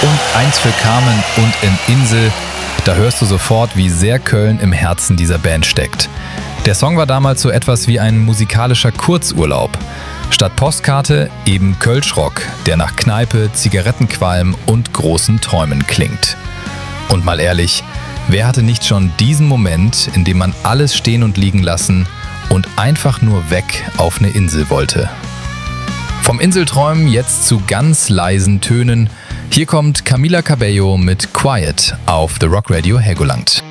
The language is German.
Und eins für Carmen und in Insel, da hörst du sofort, wie sehr Köln im Herzen dieser Band steckt. Der Song war damals so etwas wie ein musikalischer Kurzurlaub. Statt Postkarte eben Kölschrock, der nach Kneipe, Zigarettenqualm und großen Träumen klingt. Und mal ehrlich, wer hatte nicht schon diesen Moment, in dem man alles stehen und liegen lassen und einfach nur weg auf eine Insel wollte? Vom Inselträumen jetzt zu ganz leisen Tönen. Hier kommt Camila Cabello mit Quiet auf The Rock Radio Helgoland.